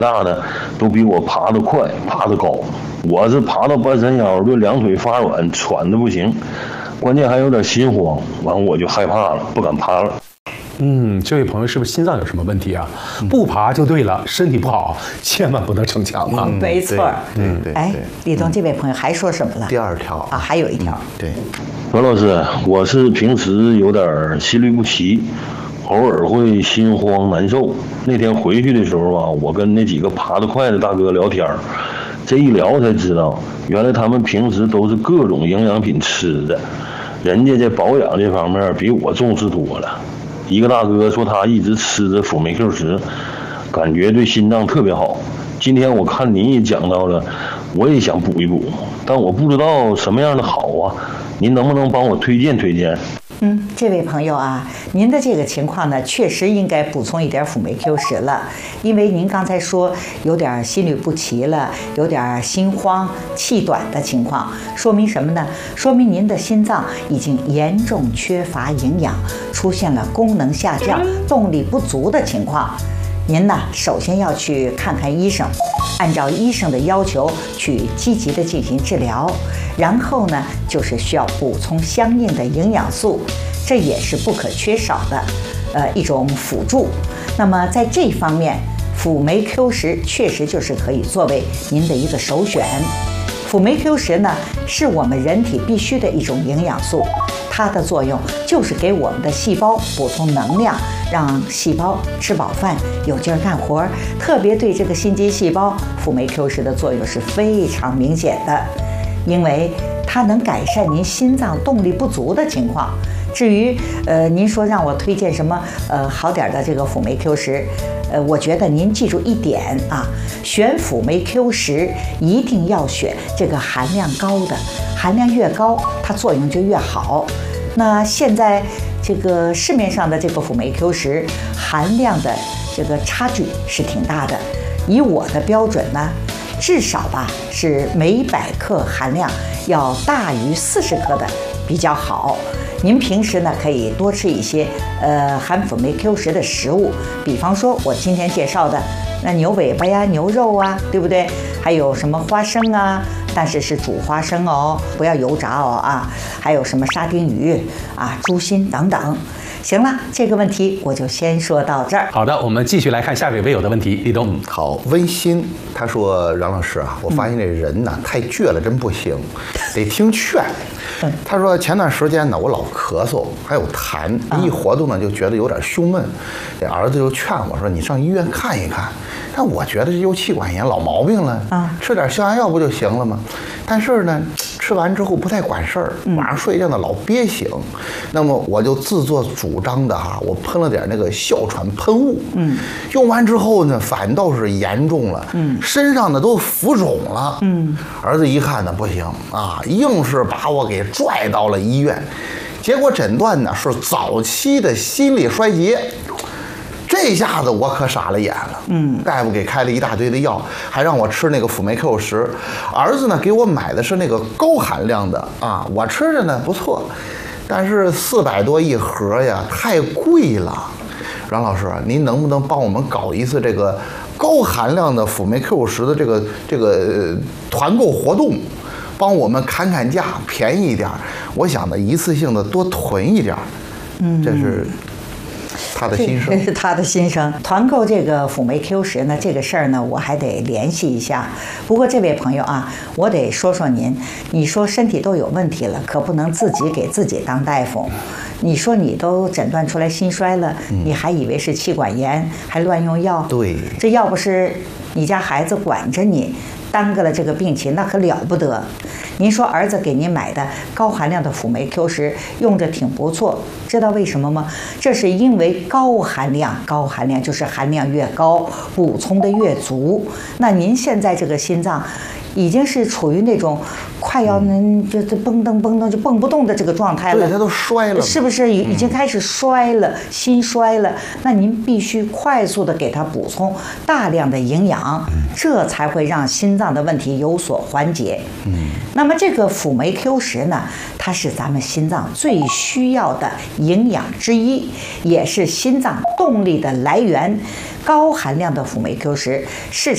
大的都比我爬得快，爬得高。我是爬到半山腰，就两腿发软，喘得不行，关键还有点心慌，完我就害怕了，不敢爬了。 这位朋友是不是心脏有什么问题啊？不爬就对了，身体不好，千万不能逞强啊！ 没错， 对。 哎，李东这位朋友还说什么了？ 第二条啊，还有一条。 对， 何老师，我是平时有点心律不齐，偶尔会心慌难受。那天回去的时候啊，我跟那几个爬得快的大哥聊天，这一聊才知道，原来他们平时都是各种营养品吃的，人家在保养这方面比我重视多了。一个大哥说他一直吃着辅酶 Q10，感觉对心脏特别好。今天我看您也讲到了，我也想补一补，但我不知道什么样的好啊，您能不能帮我推荐推荐？ 这位朋友啊，您的这个情况呢，确实应该补充一点辅酶 Q10了，因为您刚才说有点心律不齐了，有点心慌、气短的情况，说明什么呢？说明您的心脏已经严重缺乏营养，出现了功能下降、动力不足的情况。您呢，首先要去看看医生，按照医生的要求去积极的进行治疗，然后呢，就是需要补充相应的营养素，这也是不可缺少的，一种辅助。那么在这方面，辅酶 Q10确实就是可以作为您的一个首选。辅酶 Q10呢，是我们人体必须的一种营养素，它的作用就是给我们的细胞补充能量，让细胞吃饱饭，有劲儿干活。特别对这个心肌细胞，辅酶 Q10的作用是非常明显的，因为它能改善您心脏动力不足的情况。至于您说让我推荐什么好点的这个辅酶 Q10，我觉得您记住一点啊，选辅酶 Q10一定要选这个含量高的，含量越高，它作用就越好。那现在这个市面上的这个辅酶 Q10含量的这个差距是挺大的，以我的标准呢，至少吧是每100克含量要大于40克的比较好。您平时呢可以多吃一些含辅酶 Q10的食物，比方说我今天介绍的那牛尾巴呀、牛肉啊，对不对？还有什么花生啊，但是是煮花生哦，不要油炸哦啊。还有什么沙丁鱼啊、猪心等等。行了，这个问题我就先说到这儿。 好的，我们继续来看下位微友的问题。立冬， 好，温馨他说：“杨老师啊，我发现这人呢太倔了，真不行，得听劝。”他说前段时间呢，我老咳嗽，还有痰，一活动呢就觉得有点胸闷。这儿子就劝我说：“你上医院看一看。”但我觉得这又气管炎老毛病了，吃点消炎药不就行了吗？但是呢，吃完之后不太管事儿，晚上睡觉呢老憋醒。那么我就自作主张的我喷了点那个哮喘喷雾，用完之后呢，反倒是严重了，身上呢都浮肿了，儿子一看呢不行啊，硬是把我给拽到了医院，结果诊断呢是早期的心力衰竭。这下子我可傻了眼了，大夫给开了一大堆的药，还让我吃那个辅酶 Q10。儿子呢给我买的是那个高含量的啊，我吃着呢不错，但是400多一盒呀，太贵了。阮老师，您能不能帮我们搞一次这个高含量的辅酶 Q10的这个团购活动，帮我们砍砍价，便宜一点？我想呢，一次性的多囤一点，这是他的心声。 这是他的心声。团购这个辅酶 Q10呢，这个事儿呢，我还得联系一下。不过这位朋友啊，我得说说您，你说身体都有问题了，可不能自己给自己当大夫。你说你都诊断出来心衰了，你还以为是气管炎，还乱用药。 对， 这要不是你家孩子管着你，耽搁了这个病情，那可了不得。您说儿子给您买的高含量的辅酶 Q10用着挺不错，知道为什么吗？这是因为高含量就是含量越高，补充的越足。那您现在这个心脏已经是处于那种快要就蹦蹬就蹦不动的这个状态了， 对，他都衰了， 是不是已经开始衰了，心衰了？那您必须快速的给他补充大量的营养，这才会让心脏的问题有所缓解。那么这个辅酶 Q10呢，它是咱们心脏最需要的营养之一，也是心脏动力的来源。高含量的辅酶 Q10市场